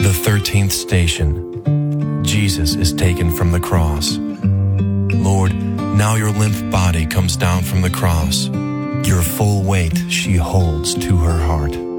The 13th station. Jesus is taken from the cross. Lord, now your limp body comes down from the cross. Your full weight she holds to her heart.